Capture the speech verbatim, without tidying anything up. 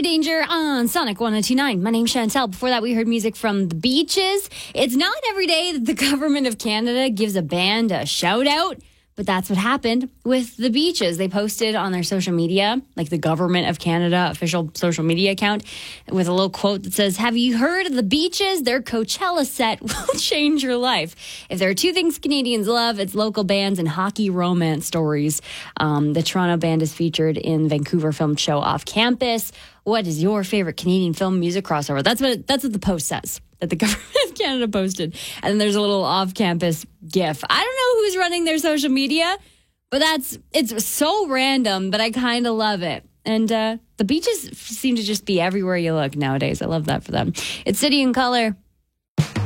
Danger on Sonic one oh two point nine. My name's Chantel. Before that, we heard music from The Beaches. It's not every day that the government of Canada gives a band a shout out, but that's what happened with The Beaches. They posted on their social media, like the Government of Canada official social media account, with a little quote that says, "Have you heard of The Beaches? Their Coachella set will change your life. If there are two things Canadians love, it's local bands and hockey romance stories." Um, the Toronto band is featured in Vancouver filmed show Off Campus. What is your favorite Canadian film music crossover? That's what that's what the post says, that the Government of Canada posted. And then there's a little off-campus gif. I don't know who's running their social media, but that's it's so random, but I kind of love it. And uh, the Beaches seem to just be everywhere you look nowadays. I love that for them. It's City and Color.